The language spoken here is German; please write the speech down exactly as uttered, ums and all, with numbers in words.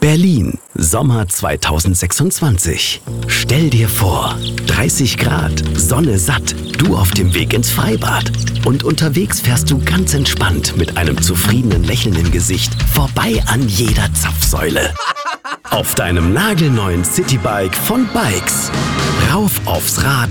Berlin, Sommer zweitausendsechsundzwanzig. Stell dir vor, dreißig Grad, Sonne satt, du auf dem Weg ins Freibad. Und unterwegs fährst du ganz entspannt mit einem zufriedenen Lächeln im Gesicht vorbei an jeder Zapfsäule. Auf deinem nagelneuen Citybike von Bikes. Rauf aufs Rad